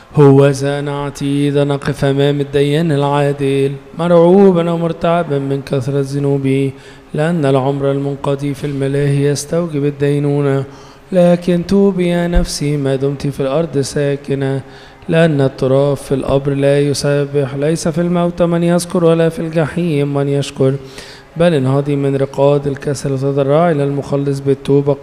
هو أنا عتيد أقف أمام الديان العادل مرعوبا ومرتعبا من كثرة ذنوبي، لأن العمر المنقضي في الملاهي يستوجب الدينونة. لكن توبي يا نفسي ما دمت في الأرض ساكنة، لأن التراب في القبر لا يسبح، ليس في الموت من يذكر ولا في الجحيم من يشكر، بل انهضي من رقاد الكسل وتضرعي إلى المخلص بالتوبة